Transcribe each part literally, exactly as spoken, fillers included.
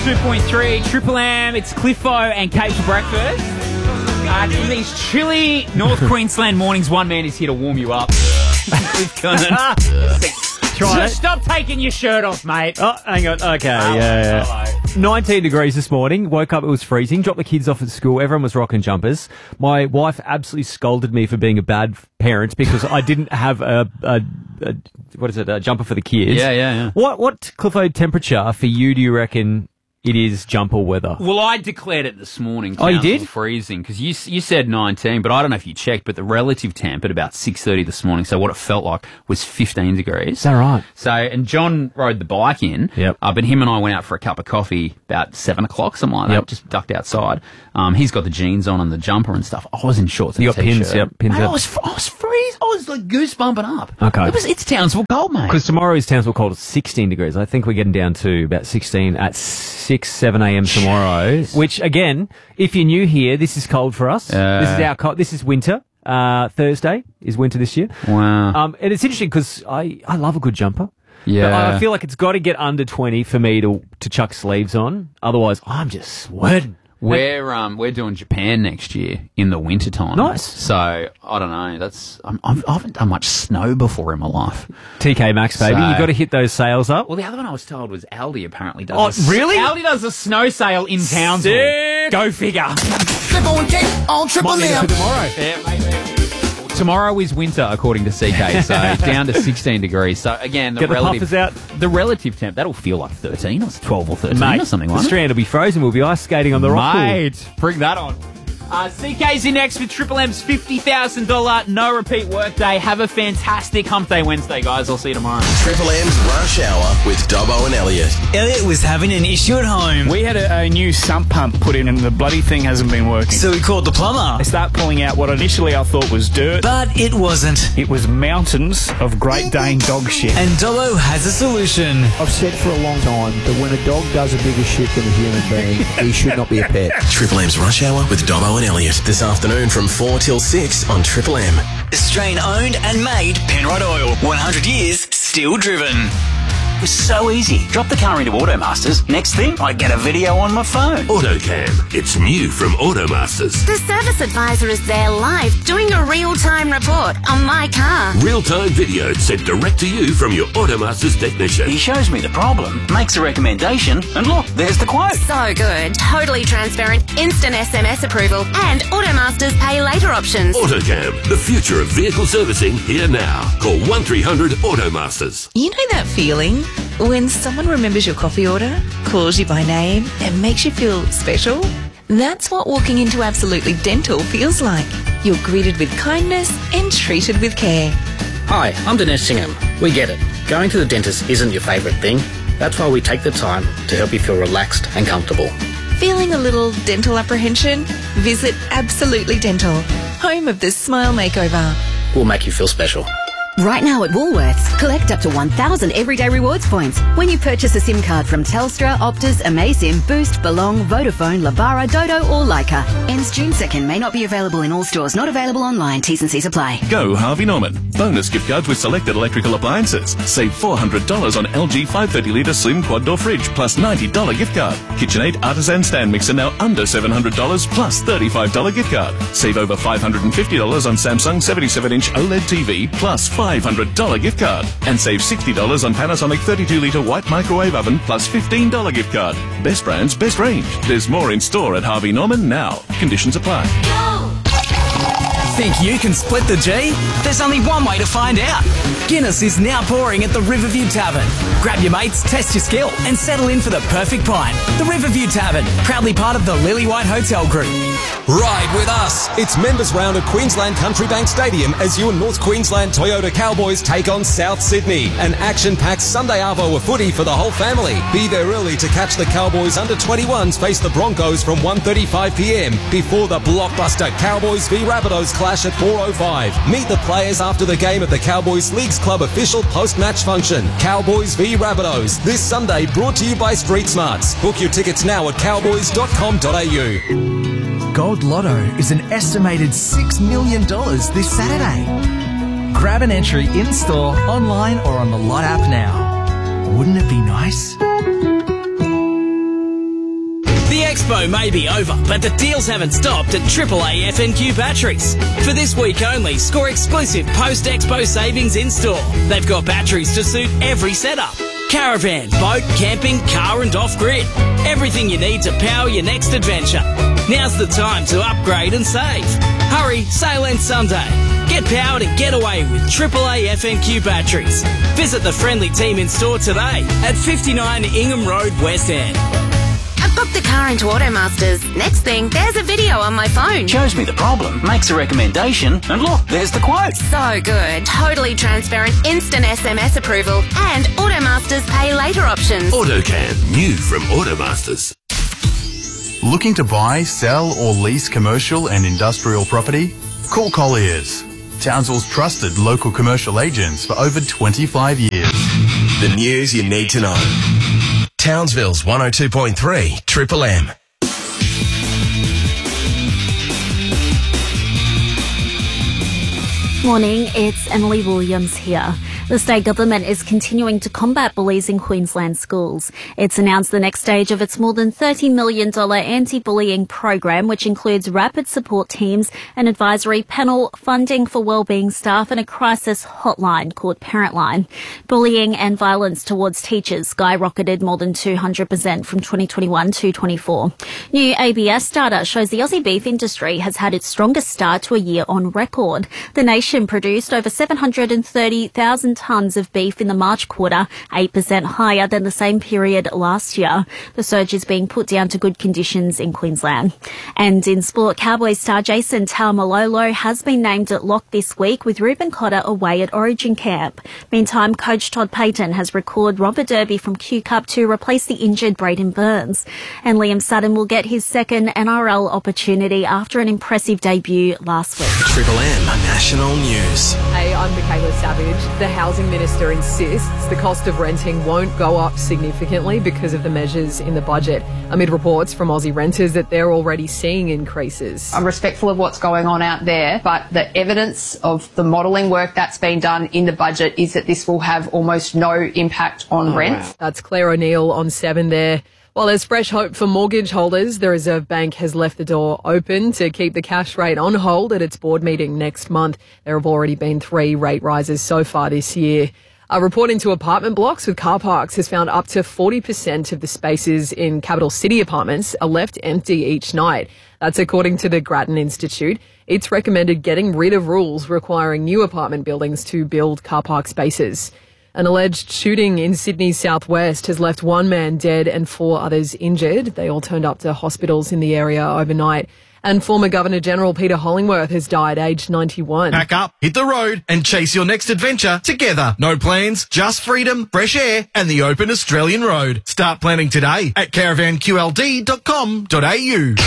two point three, Triple M, it's Cliffo and Kate for breakfast. Uh, in these chilly North Queensland mornings, one man is here to warm you up. Cliff Kernan. Try it. Stop taking your shirt off, mate. Oh, hang on. Okay, Hello, yeah, yeah. hello. nineteen degrees this morning. Woke up, it was freezing. Dropped the kids off at school. Everyone was rocking jumpers. My wife absolutely scolded me for being a bad parent because I didn't have a, a, a what is it, a jumper for the kids. Yeah, yeah, yeah. What, what, Clifford, temperature for you do you reckon it is jumper weather? Well, I declared it this morning. Oh, you Council did? Freezing, because you you said nineteen, but I don't know if you checked, but the relative temp at about six thirty this morning, so what it felt like was fifteen degrees. Is that right? So, and John rode the bike in. Yep. Uh, but him and I went out for a cup of coffee about seven o'clock, something like that. Yep. Just ducked outside. Um, he's got the jeans on and the jumper and stuff. I was in shorts and You a got pins, t-shirt. yep, pins Mate, up. I was, fr- I was freeze. I was like goosebumping up. Okay. It was, it's Townsville cold, mate. Because tomorrow is Townsville cold at sixteen degrees. I think we're getting down to about sixteen at six, seven a.m. tomorrow. Which, again, if you're new here, this is cold for us. Uh. This is our cold. This is winter. Uh, Thursday is winter this year. Wow. Um, and it's interesting because I, I love a good jumper. Yeah. But I feel like it's got to get under twenty for me to to chuck sleeves on. Otherwise, I'm just sweating. We're um we're doing Japan next year in the winter time. Nice. So I don't know. That's I'm, I've, I haven't done much snow before in my life. T K Maxx, baby. So- You've got to hit those sales up. Well, the other one I was told was Aldi. Apparently does. Oh, a s- really? Aldi does a snow sale in Townsville. Sick. Go figure. Cliffo and Kate on Triple Might need it M. for tomorrow. Yeah, mate. Tomorrow is winter, according to C K. So down to sixteen degrees. So again, the Get the relative puffers out. the relative temp that'll feel like thirteen or twelve or thirteen Mate, or something the like that. strand will be frozen. We'll be ice skating on the rock pool. Mate, bring that on. Uh, C K's in next with Triple M's fifty thousand dollars no repeat workday. Have a fantastic Hump Day Wednesday, guys. I'll see you tomorrow. Triple M's Rush Hour with Dobbo and Elliot. Elliot was having an issue at home, We had a, a new sump pump put in and the bloody thing hasn't been working. so we called the plumber. They start pulling out what initially I thought was dirt. But it wasn't. It was mountains of Great Dane dog shit. And Dobbo has a solution. I've said for a long time that when a dog does a bigger shit than a human being, he should not be a pet. Triple M's Rush Hour with Dobbo and Elliot. This afternoon from four till six on Triple M. Australian owned and made Penrod Oil. one hundred years, still driven. It was so easy. Drop the car into Automasters. Next thing, I get a video on my phone. AutoCam. It's new from Automasters. The service advisor is there live doing a real-time report on my car. Real-time video sent direct to you from your Automasters technician. He shows me the problem, makes a recommendation, and look, there's the quote. So good. Totally transparent, instant S M S approval, and Automasters pay later options. AutoCam. The future of vehicle servicing here now. Call one three hundred AutoMasters. You know that feeling when someone remembers your coffee order, calls you by name, and makes you feel special? That's what walking into Absolutely Dental feels like. You're greeted with kindness and treated with care. Hi, I'm Dinesh Singham. We get it. Going to the dentist isn't your favourite thing. That's why we take the time to help you feel relaxed and comfortable. Feeling a little dental apprehension? Visit Absolutely Dental, home of the Smile Makeover. We'll make you feel special. Right now at Woolworths, collect up to one thousand everyday rewards points when you purchase a SIM card from Telstra, Optus, Amazim, Boost, Belong, Vodafone, Labara, Dodo or Leica. Ends June second. May not be available in all stores. Not available online. T's and C's apply. Go Harvey Norman. Bonus gift cards with selected electrical appliances. Save four hundred dollars on L G five thirty litre slim quad door fridge plus ninety dollars gift card. KitchenAid Artisan stand mixer now under seven hundred dollars plus thirty-five dollars gift card. Save over five hundred fifty dollars on Samsung seventy-seven inch OLED T V plus five hundred dollars gift card. And save sixty dollars on Panasonic thirty-two litre white microwave oven plus fifteen dollars gift card. Best brands, best range. There's more in store at Harvey Norman now. Conditions apply. Think you can split the G? There's only one way to find out. Guinness is now pouring at the Riverview Tavern. Grab your mates, test your skill, and settle in for the perfect pint. The Riverview Tavern, proudly part of the Lily White Hotel Group. Ride with us. It's members round at Queensland Country Bank Stadium as you and North Queensland Toyota Cowboys take on South Sydney. An action-packed Sunday arvo of footy for the whole family. Be there early to catch the Cowboys under twenty-ones face the Broncos from one thirty-five p m before the blockbuster Cowboys v Rabbitohs clash at four oh five. Meet the players after the game at the Cowboys Leagues Club official post-match function. Cowboys v Rabbitohs. This Sunday brought to you by Street Smarts. Book your tickets now at cowboys dot com dot a u. Gold Lotto is an estimated six million dollars this Saturday. Grab an entry in-store, online or on the Lot app now. Wouldn't it be nice? Expo may be over, but the deals haven't stopped at triple A F N Q Batteries. For this week only, score exclusive post-Expo savings in-store. They've got batteries to suit every setup. Caravan, boat, camping, car and off-grid. Everything you need to power your next adventure. Now's the time to upgrade and save. Hurry, sale ends Sunday. Get powered and get away with triple A F N Q batteries. Visit the friendly team in store today at fifty-nine Ingham Road, West End. I booked the car into Automasters. Next thing, there's a video on my phone. Shows me the problem, makes a recommendation, and look, there's the quote. So good. Totally transparent, instant S M S approval, and Automasters pay later options. AutoCam, new from Automasters. Looking to buy, sell or lease commercial and industrial property? Call Colliers, Townsville's trusted local commercial agents for over twenty-five years. The news you need to know. Townsville's one oh two point three Triple M. Morning, it's Emily Williams here. The state government is continuing to combat bullies in Queensland schools. It's announced the next stage of its more than thirty million dollars anti-bullying program, which includes rapid support teams, an advisory panel, funding for wellbeing staff and a crisis hotline called Parentline. Bullying and violence towards teachers skyrocketed more than two hundred percent from twenty twenty-one to twenty-four. New A B S data shows the Aussie beef industry has had its strongest start to a year on record. The nation produced over seven hundred thirty thousand tonnes of beef in the March quarter, eight percent higher than the same period last year. The surge is being put down to good conditions in Queensland. And in sport, Cowboys star Jason Taumalolo has been named at lock this week with Ruben Cotter away at Origin camp. Meantime, coach Todd Payton has recalled Robert Derby from Q Cup to replace the injured Braden Burns. And Liam Sutton will get his second N R L opportunity after an impressive debut last week. Triple M National News. Hey, I'm Michaela Savage. The Housing Minister insists the cost of renting won't go up significantly because of the measures in the budget, amid reports from Aussie renters that they're already seeing increases. I'm respectful of what's going on out there, but the evidence of the modelling work that's been done in the budget is that this will have almost no impact on Oh, rent. wow. That's Claire O'Neill on seven there. While there's fresh hope for mortgage holders, the Reserve Bank has left the door open to keep the cash rate on hold at its board meeting next month. There have already been three rate rises so far this year. A report into apartment blocks with car parks has found up to forty percent of the spaces in capital city apartments are left empty each night. That's according to the Grattan Institute. It's recommended getting rid of rules requiring new apartment buildings to build car park spaces. An alleged shooting in Sydney's southwest has left one man dead and four others injured. They all turned up to hospitals in the area overnight. And former Governor-General Peter Hollingworth has died aged ninety-one. Pack up, hit the road and chase your next adventure together. No plans, just freedom, fresh air and the open Australian road. Start planning today at caravan q l d dot com dot a u.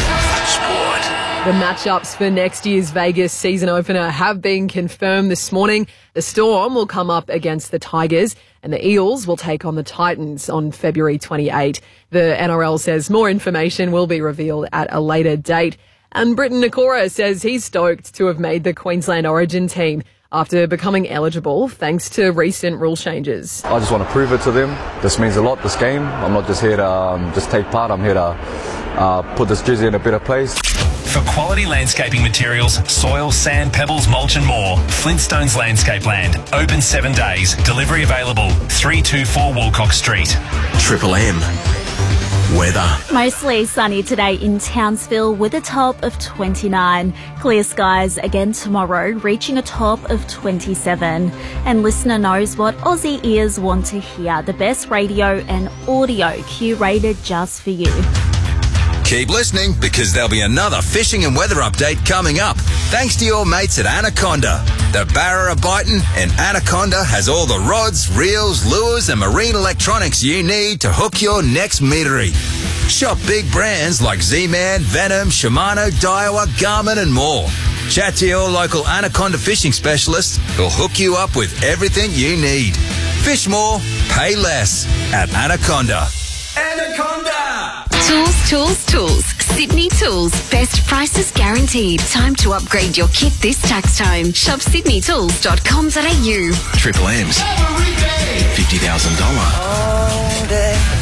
The matchups for next year's Vegas season opener have been confirmed this morning. The Storm will come up against the Tigers and the Eels will take on the Titans on February twenty-eighth. The N R L says more information will be revealed at a later date. And Britton Nakora says he's stoked to have made the Queensland Origin team after becoming eligible thanks to recent rule changes. I just want to prove it to them. This means a lot, this game. I'm not just here to um, just take part. I'm here to uh, put this jersey in a better place. For quality landscaping materials, soil, sand, pebbles, mulch and more, Flintstones Landscape Land. Open seven days. Delivery available. three two four Walcock Street. Triple M. Weather. Mostly sunny today in Townsville with a top of twenty-nine. Clear skies again tomorrow, reaching a top of twenty-seven. And listener knows what Aussie ears want to hear. The best radio and audio curated just for you. Keep listening because there'll be another fishing and weather update coming up. Thanks to your mates at Anaconda. The Barra are biting and Anaconda has all the rods, reels, lures and marine electronics you need to hook your next meatery. Shop big brands like Z-Man, Venom, Shimano, Daiwa, Garmin and more. Chat to your local Anaconda fishing specialist who'll hook you up with everything you need. Fish more, pay less at Anaconda. Anaconda! Tools, tools, tools. Sydney Tools. Best prices guaranteed. Time to upgrade your kit this tax time. Shop sydney tools dot com dot a u. Triple M's fifty thousand dollars. No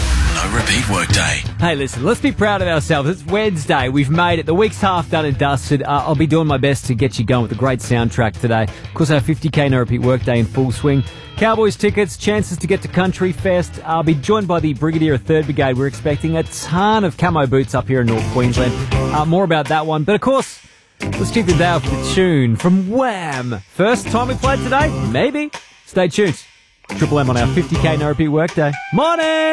repeat workday. Hey, listen, let's be proud of ourselves. It's Wednesday. We've made it. The week's half done and dusted. Uh, I'll be doing my best to get you going with a great soundtrack today. Of course, our fifty K no repeat workday in full swing. Cowboys tickets, chances to get to Country Fest. I'll be joined by the Brigadier of third Brigade. We're expecting a ton of camo boots up here in North Queensland. Uh, more about that one. But of course, let's kick the day off with a tune from Wham! First time we played today? Maybe. Stay tuned. Triple M on our fifty K no repeat workday. Morning!